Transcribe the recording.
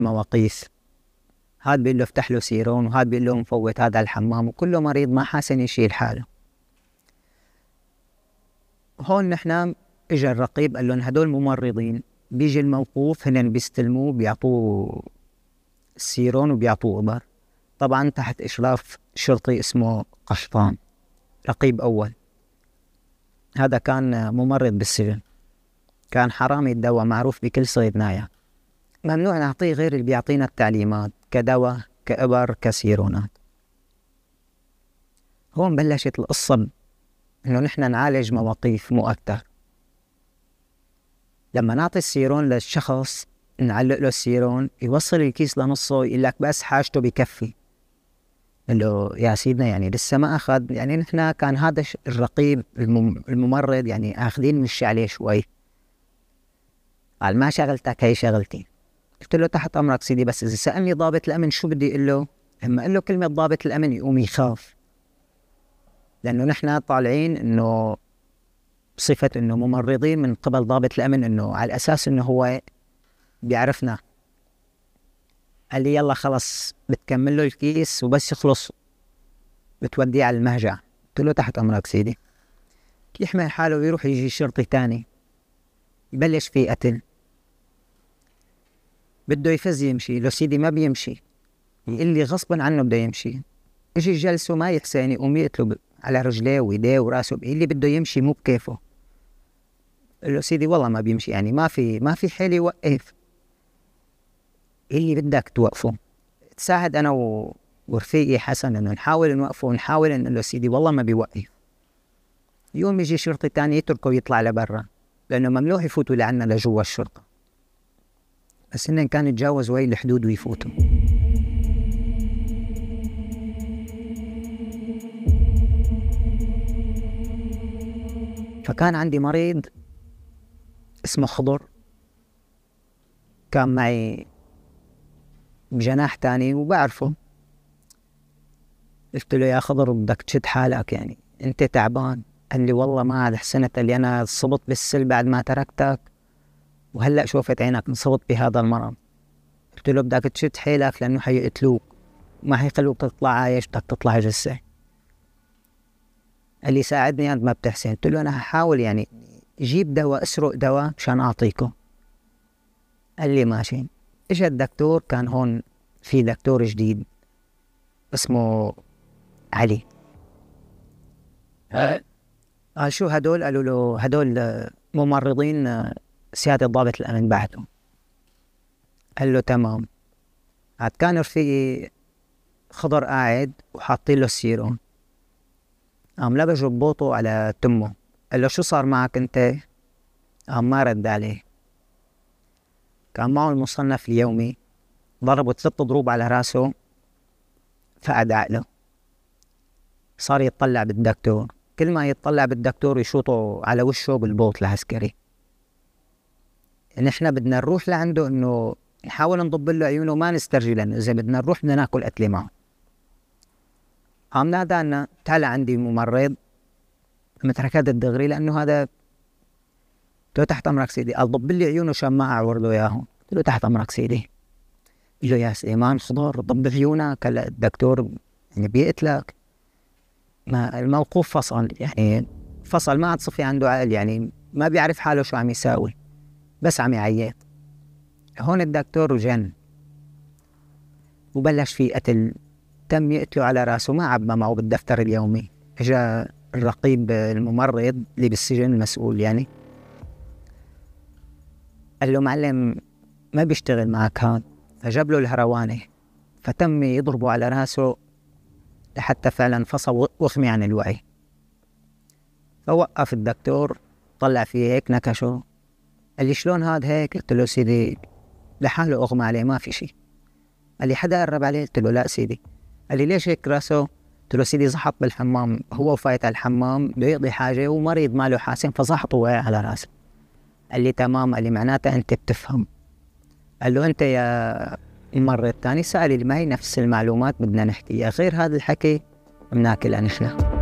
مواقيس، هاد بيقول له افتح له سيرون، وهاد بيقول له مفوت هذا الحمام، وكله مريض ما حاسن يشيل حاله. هون نحن اجى الرقيب قال لهم هدول ممرضين، بيجي الموقوف هن بيستلموه بيعطوه السيرون وبيعطوه إبر، طبعا تحت إشراف شرطي اسمه قشطان، رقيب أول. هذا كان ممرض بالسجن، كان حرامي الدواء معروف بكل صيدنايا، ممنوع نعطيه غير اللي بيعطينا التعليمات كدواء كإبر كسيرونات. هون بلشت القصة إنه نحن نعالج مواقيف مو أكتر. لما نعطي السيرون للشخص نعلق له السيرون يوصل الكيس لنصه يقول لك بس حاجته بكفي. قال له يا سيدنا يعني لسه ما أخذ، يعني نحن كان هذا الرقيب الممرض يعني آخذين مشي عليه شوي. قال ما شغلتك هي شغلتي. قلت له تحت أمرك سيدي، بس إذا سألني ضابط الأمن شو بدي أقول له؟ لما أقول له كلمة ضابط الأمن يقوم يخاف، لأنه نحن طالعين إنه بصفة إنه ممرضين من قبل ضابط الأمن، إنه على الأساس إنه هو بيعرفنا. قال لي يلا خلص بتكمل له الكيس وبس يخلص بتوديه على المهجع. قلت له تحت أمرك سيدي. يحمل حاله ويروح يجي شرطي تاني يبلش فيه قتل، بده يفز يمشي. لو سيدي ما بيمشي، يقول لي غصبا عنه بده يمشي. اجي جلسه ما يحسن يقوم يقتله على رجليه ويديه وراسه، بيقول لي بده يمشي مو بكيفه. قال له سيدي والله ما بيمشي، يعني ما في حيل يوقف. اللي بدك توقفه. تساعد انا ورفيقي حسن انه نحاول نوقفه، ونحاول انه له سيدي والله ما بيوقف. يوم يجي شرطي تاني يتركه ويطلع لبرا، لانه ممنوع يفوتوا لعنا لجوا الشرطة، بس إن كان يتجاوزوا هاي الحدود ويفوتوا. فكان عندي مريض اسمه خضر، كان معي بجناح تاني وبعرفه. قلت له يا خضر بدك تشد حالك، يعني انت تعبان. قال لي والله ما عاد حسنت، اللي انا صبت بالسل بعد ما تركتك، وهلأ شوفت عينك انصبت بهذا المرض. قلت له بدك تشد حيلك لأنه حيقتلوك، ما حيخلوك تطلع عايش، بدك تطلع جثة. قال لي ساعدني قد ما بتحسن. قلت له أنا هحاول، يعني جيب دواء، اسرق دواء مشان أعطيكم. قال لي ماشي. اجى الدكتور، كان هون في دكتور جديد اسمه علي. قال شو هدول؟ قالوا له هدول ممرضين سيادة ضابط الأمن بعتهم. قال له تمام. عاد كان رفيقي خضر قاعد وحاطين له السيرون، قام لبج ربوطه على تمه. قال له شو صار معك انت؟ قام ما رد عليه. كان معه المصنف اليومي، ضربه 3 ضروب على راسه، فقد عقله. صار يتطلع بالدكتور، كل ما يتطلع بالدكتور يشوطه على وشه بالبوط العسكري. نحن بدنا نروح لعنده انه نحاول نضب له عيونه وما نسترجي، لانه اذا بدنا نروح بدنا ناكل قتله معه. قام نادانا تعال عندي ممرض. متركت الدغري لانه هذا. قلت له تحت امرك سيدي. قال ضب لي عيونه عشان ما اعور له اياهم. قلت له تحت امرك سيدي. قال له يا سليمان خضر ضب عيونك، هلا الدكتور يعني بيقتلك. ما الموقوف فصل، يعني فصل، ما عاد صفي عنده عقل، يعني ما بيعرف حاله شو عم يساوي، بس عم يعيط. هون الدكتور جن وبلش فيه قتل، تم يقتله على راسه، ما عبى معه بالدفتر اليومي. اجا الرقيب الممرض اللي بالسجن المسؤول يعني، قال له معلم ما بيشتغل معك هاد، فجاب له الهروانة، فتم يضربه على راسه لحتى فعلا فصل وخمي عن الوعي. فوقف الدكتور طلع فيه هيك نكشه. قال لي شلون هاد هيك؟ قلت له سيدي لحاله اغمى عليه ما في شيء. قال لي حدا قرب عليه؟ قلت له لا سيدي. قال لي ليش هيك راسه؟ قلت له سيدي زحط بالحمام، هو فايت على الحمام بده يقضي حاجه ومريض ماله حاسن فزحطه وقع على راسه. قال لي تمام. قال لي معناتها انت بتفهم. قال له انت يا المرة الثانية سأل اللي معي نفس المعلومات بدنا نحكيها، غير هذا الحكي بناكلها نحن.